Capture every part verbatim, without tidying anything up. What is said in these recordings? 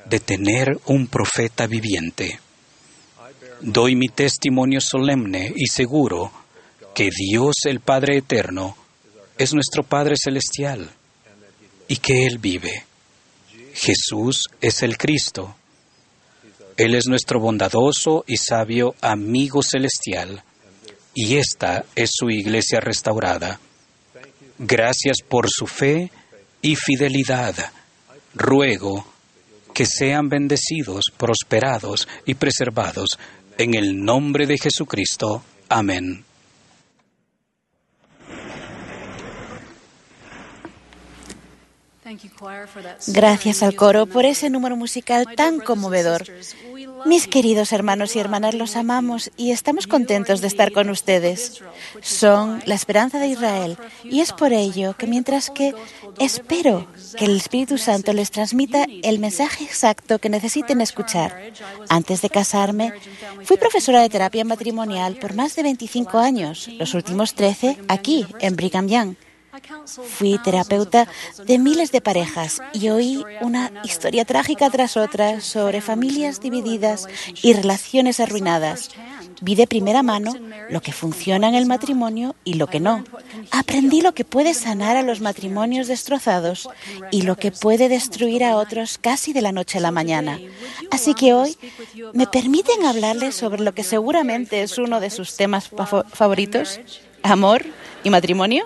de tener un profeta viviente. Doy mi testimonio solemne y seguro que Dios el Padre Eterno es nuestro Padre Celestial y que Él vive. Jesús es el Cristo. Él es nuestro bondadoso y sabio amigo celestial, y esta es su iglesia restaurada. Gracias por su fe y fidelidad. Ruego que sean bendecidos, prosperados y preservados en el nombre de Jesucristo. Amén. Gracias al coro por ese número musical tan conmovedor. Mis queridos hermanos y hermanas, los amamos y estamos contentos de estar con ustedes. Son la esperanza de Israel y es por ello que mientras que espero que el Espíritu Santo les transmita el mensaje exacto que necesiten escuchar. Antes de casarme, fui profesora de terapia matrimonial por más de veinticinco años, los últimos trece aquí, en Brigham Young. Fui terapeuta de miles de parejas y oí una historia trágica tras otra sobre familias divididas y relaciones arruinadas. Vi de primera mano lo que funciona en el matrimonio y lo que no. Aprendí lo que puede sanar a los matrimonios destrozados y lo que puede destruir a otros casi de la noche a la mañana. Así que hoy, ¿me permiten hablarles sobre lo que seguramente es uno de sus temas favoritos? ¿Amor y matrimonio?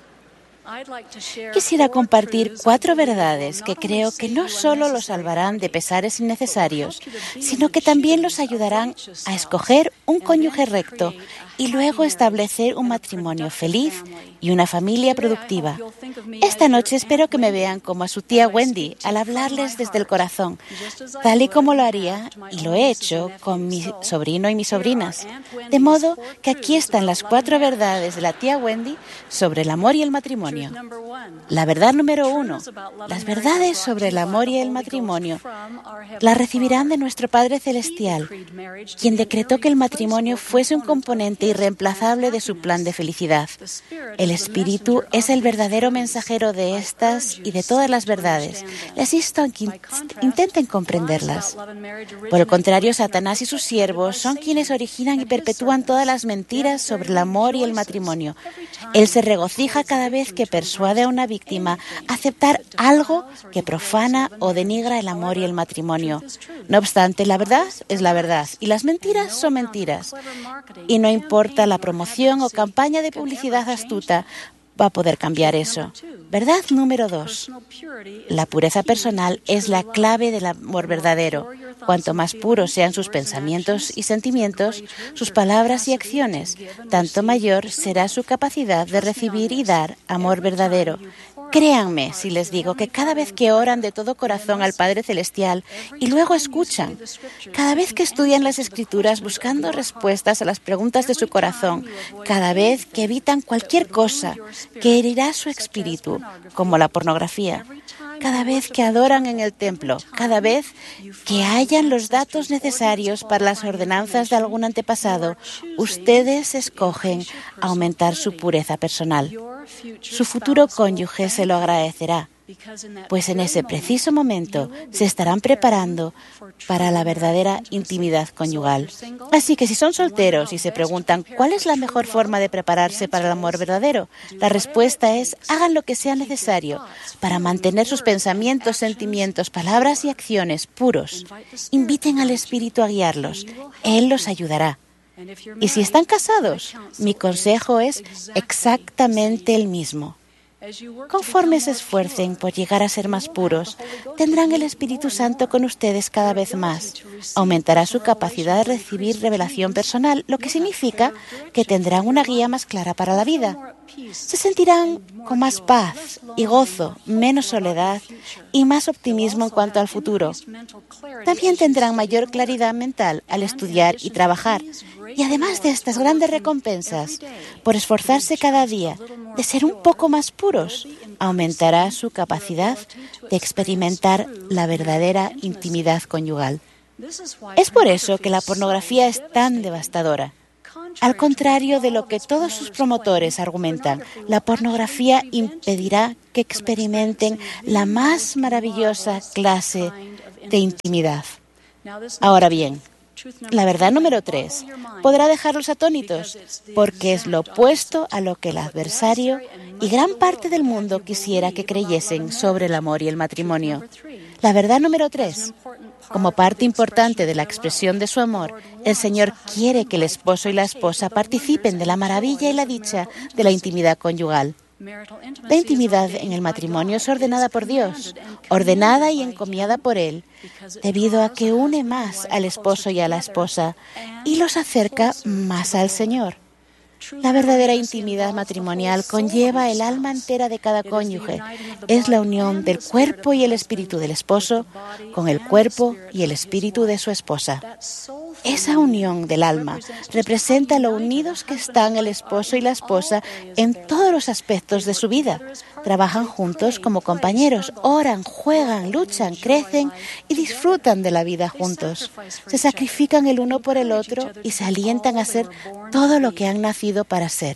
Quisiera compartir cuatro verdades que creo que no solo los salvarán de pesares innecesarios, sino que también los ayudarán a escoger un cónyuge recto y luego establecer un matrimonio feliz y una familia productiva. Esta noche espero que me vean como a su tía Wendy al hablarles desde el corazón, tal y como lo haría, y lo he hecho, con mi sobrino y mis sobrinas. De modo que aquí están las cuatro verdades de la tía Wendy sobre el amor y el matrimonio. La verdad número uno, las verdades sobre el amor y el matrimonio las recibirán de nuestro Padre Celestial, quien decretó que el matrimonio fuese un componente irreemplazable de su plan de felicidad. El Espíritu es el verdadero mensajero de estas y de todas las verdades. Les insto a que intenten comprenderlas. Por el contrario, Satanás y sus siervos son quienes originan y perpetúan todas las mentiras sobre el amor y el matrimonio. Él se regocija cada vez que persuade a una víctima a aceptar algo que profana o denigra el amor y el matrimonio. No obstante, la verdad es la verdad y las mentiras son mentiras. Y no importa la promoción o campaña de publicidad astuta, va a poder cambiar eso. Verdad número dos. La pureza personal es la clave del amor verdadero. Cuanto más puros sean sus pensamientos y sentimientos, sus palabras y acciones, tanto mayor será su capacidad de recibir y dar amor verdadero. Créanme si les digo que cada vez que oran de todo corazón al Padre Celestial y luego escuchan, cada vez que estudian las Escrituras buscando respuestas a las preguntas de su corazón, cada vez que evitan cualquier cosa que herirá su espíritu, como la pornografía, cada vez que adoran en el templo, cada vez que hayan los datos necesarios para las ordenanzas de algún antepasado, ustedes escogen aumentar su pureza personal. Su futuro cónyuge se lo agradecerá, pues en ese preciso momento se estarán preparando para la verdadera intimidad conyugal. Así que si son solteros y se preguntan cuál es la mejor forma de prepararse para el amor verdadero, la respuesta es: hagan lo que sea necesario para mantener sus pensamientos, sentimientos, palabras y acciones puros. Inviten al Espíritu a guiarlos. Él los ayudará. Y si están casados, mi consejo es exactamente el mismo. Conforme se esfuercen por llegar a ser más puros, tendrán el Espíritu Santo con ustedes cada vez más. Aumentará su capacidad de recibir revelación personal, lo que significa que tendrán una guía más clara para la vida. Se sentirán con más paz y gozo, menos soledad y más optimismo en cuanto al futuro. También tendrán mayor claridad mental al estudiar y trabajar. Y además de estas grandes recompensas, por esforzarse cada día de ser un poco más puros, aumentará su capacidad de experimentar la verdadera intimidad conyugal. Es por eso que la pornografía es tan devastadora. Al contrario de lo que todos sus promotores argumentan, la pornografía impedirá que experimenten la más maravillosa clase de intimidad. Ahora bien, la verdad número tres podrá dejarlos atónitos porque es lo opuesto a lo que el adversario y gran parte del mundo quisiera que creyesen sobre el amor y el matrimonio. La verdad número tres. Como parte importante de la expresión de su amor, el Señor quiere que el esposo y la esposa participen de la maravilla y la dicha de la intimidad conyugal. La intimidad en el matrimonio es ordenada por Dios, ordenada y encomiada por Él, debido a que une más al esposo y a la esposa y los acerca más al Señor. La verdadera intimidad matrimonial conlleva el alma entera de cada cónyuge. Es la unión del cuerpo y el espíritu del esposo con el cuerpo y el espíritu de su esposa. Esa unión del alma representa lo unidos que están el esposo y la esposa en todos los aspectos de su vida. Trabajan juntos como compañeros, oran, juegan, luchan, crecen y disfrutan de la vida juntos. Se sacrifican el uno por el otro y se alientan a ser todo lo que han nacido para ser.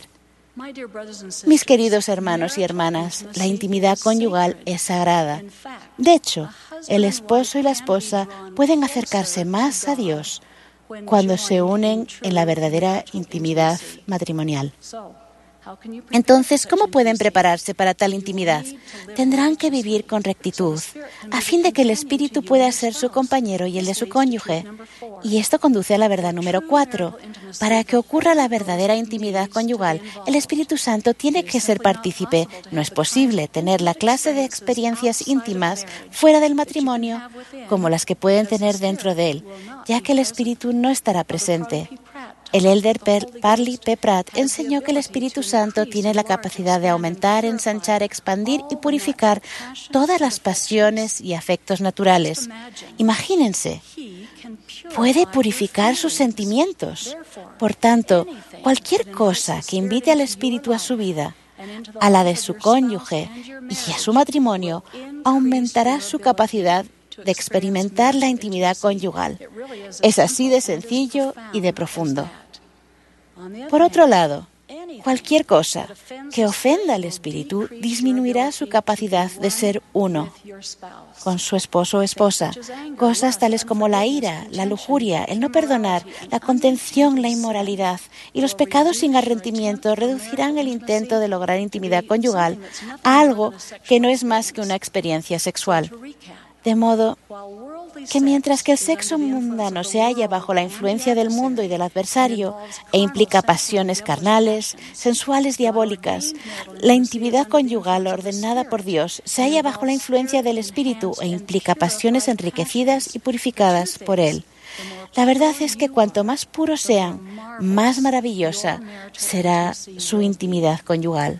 Mis queridos hermanos y hermanas, la intimidad conyugal es sagrada. De hecho, el esposo y la esposa pueden acercarse más a Dios cuando se unen en la verdadera intimidad matrimonial. Entonces, ¿cómo pueden prepararse para tal intimidad? Tendrán que vivir con rectitud, a fin de que el Espíritu pueda ser su compañero y el de su cónyuge. Y esto conduce a la verdad número cuatro. Para que ocurra la verdadera intimidad conyugal, el Espíritu Santo tiene que ser partícipe. No es posible tener la clase de experiencias íntimas fuera del matrimonio como las que pueden tener dentro de él, ya que el Espíritu no estará presente. El elder Parley P. Pratt enseñó que el Espíritu Santo tiene la capacidad de aumentar, ensanchar, expandir y purificar todas las pasiones y afectos naturales. Imagínense, puede purificar sus sentimientos. Por tanto, cualquier cosa que invite al Espíritu a su vida, a la de su cónyuge y a su matrimonio, aumentará su capacidad de experimentar la intimidad conyugal. Es así de sencillo y de profundo. Por otro lado, cualquier cosa que ofenda al espíritu disminuirá su capacidad de ser uno con su esposo o esposa. Cosas tales como la ira, la lujuria, el no perdonar, la contención, la inmoralidad y los pecados sin arrepentimiento reducirán el intento de lograr intimidad conyugal a algo que no es más que una experiencia sexual. De modo que mientras que el sexo mundano se halla bajo la influencia del mundo y del adversario e implica pasiones carnales, sensuales, diabólicas, la intimidad conyugal ordenada por Dios se halla bajo la influencia del Espíritu e implica pasiones enriquecidas y purificadas por Él. La verdad es que cuanto más puros sean, más maravillosa será su intimidad conyugal.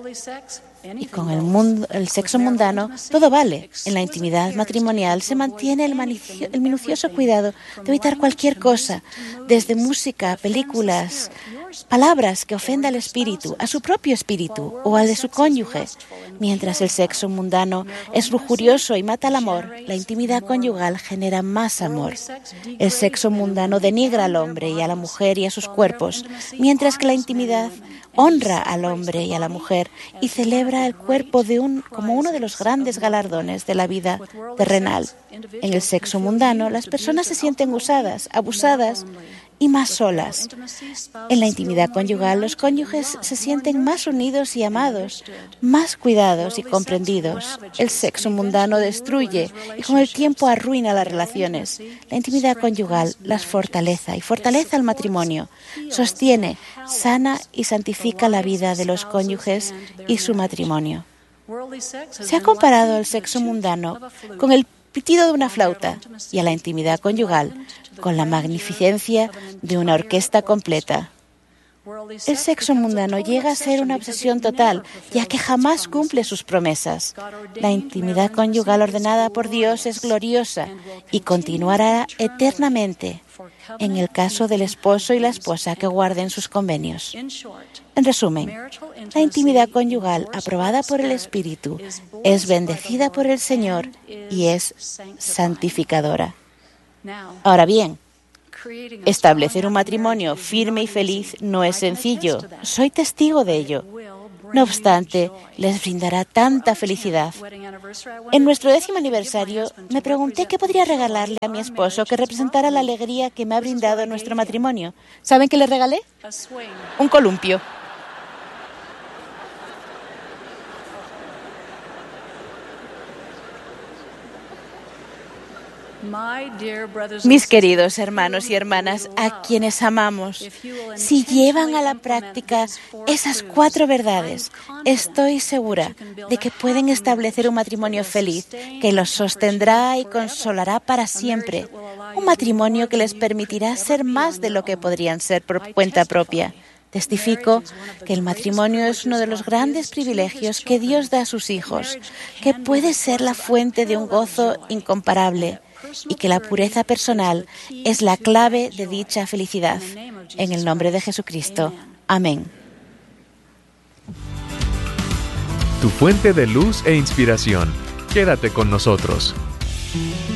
Y con el, mundo, el sexo mundano, todo vale. En la intimidad matrimonial se mantiene el, manicio, el minucioso cuidado de evitar cualquier cosa, desde música, películas, palabras que ofenda al espíritu, a su propio espíritu o al de su cónyuge. Mientras el sexo mundano es lujurioso y mata el amor, la intimidad conyugal genera más amor. El sexo mundano denigra al hombre y a la mujer y a sus cuerpos, mientras que la intimidad honra al hombre y a la mujer y celebra el cuerpo de un, como uno de los grandes galardones de la vida terrenal. En el sexo mundano, las personas se sienten usadas, abusadas y más solas. En la intimidad conyugal, los cónyuges se sienten más unidos y amados, más cuidados y comprendidos. El sexo mundano destruye y con el tiempo arruina las relaciones. La intimidad conyugal las fortaleza y fortalece al matrimonio, sostiene, sana y santifica la vida de los cónyuges y su matrimonio. Se ha comparado el sexo mundano con el pitido de una flauta y a la intimidad conyugal con la magnificencia de una orquesta completa. El sexo mundano llega a ser una obsesión total, ya que jamás cumple sus promesas. La intimidad conyugal ordenada por Dios es gloriosa y continuará eternamente en el caso del esposo y la esposa que guarden sus convenios. En resumen, la intimidad conyugal aprobada por el Espíritu es bendecida por el Señor y es santificadora. Ahora bien, establecer un matrimonio firme y feliz no es sencillo. Soy testigo de ello. No obstante, les brindará tanta felicidad. En nuestro décimo aniversario, me pregunté qué podría regalarle a mi esposo que representara la alegría que me ha brindado nuestro matrimonio. ¿Saben qué le regalé? Un columpio. Mis queridos hermanos y hermanas, a quienes amamos, si llevan a la práctica esas cuatro verdades, estoy segura de que pueden establecer un matrimonio feliz que los sostendrá y consolará para siempre. Un matrimonio que les permitirá ser más de lo que podrían ser por cuenta propia. Testifico que el matrimonio es uno de los grandes privilegios que Dios da a sus hijos, que puede ser la fuente de un gozo incomparable y que la pureza personal es la clave de dicha felicidad. En el nombre de Jesucristo. Amén. Tu fuente de luz e inspiración. Quédate con nosotros.